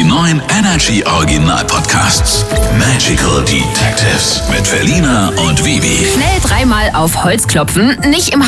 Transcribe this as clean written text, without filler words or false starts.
neuen Energy Original Podcasts. Magical Detectives mit Felina und Vivi. Schnell dreimal auf Holz klopfen, nicht im